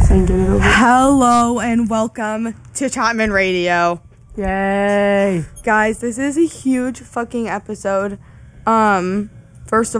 and get it over. Hello and welcome to Chapman Radio. Yay. Guys, this is a huge fucking episode. First of